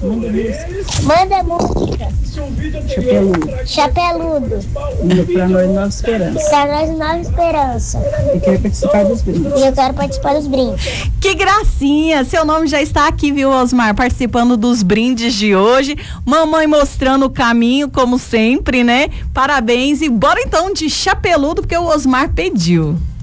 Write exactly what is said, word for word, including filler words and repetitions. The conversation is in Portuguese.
Manda música. Manda música. Chapeludo. Chapeludo. E pra nós, Nova Esperança. Pra nós, Nova Esperança. E quero participar dos brindes. E eu quero participar dos brindes. Que gracinha! Seu nome já está aqui, viu, Osmar? Participando dos brindes de hoje. Mamãe mostrando o caminho, como sempre, né? Parabéns. E bora então de Chapeludo, porque o Osmar pediu.